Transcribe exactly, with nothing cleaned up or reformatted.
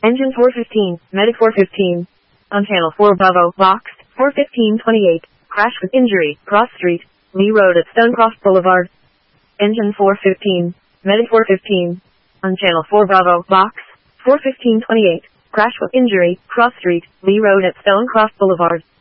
Engine four fifteen, Medic four fifteen. On channel four Bravo, boxed, four fifteen twenty-eight. Crash with injury, cross street, Lee Road at Stonecroft Boulevard. Engine four fifteen, Medic four fifteen. On channel four Bravo, box, four fifteen twenty-eight. Crash with injury, cross street, Lee Road at Stonecroft Boulevard.